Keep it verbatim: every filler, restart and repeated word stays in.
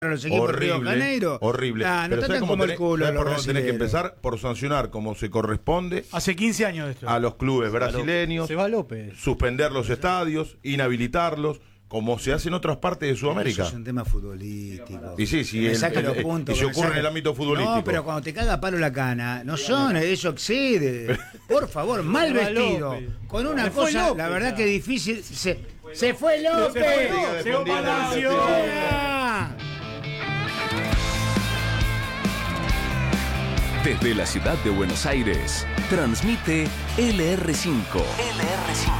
los equipos de Río de Janeiro. Horrible. Nah, no Pero ¿sabes tratan como tenés, el culo ¿sabes los por dónde tenés que brasileros. empezar? Por sancionar como se corresponde Hace quince años de esto. a los clubes brasileños, Se va López. suspender los estadios, inhabilitarlos, como se hace en otras partes de Sudamérica. Eso es un tema futbolístico. Y sí, sí, Que me el- saque el- los el- puntos, y que se me ocurre en saque- el ámbito futbolístico. No, pero cuando te caga a palo la cana, no son, eso excede. Por favor, mal Se va vestido. López. Con una Se fue cosa, López, la verdad ya. que difícil. Se, se fue López. Llegó Palacio. Ah. Desde la ciudad de Buenos Aires, transmite L R cinco. L R cinco.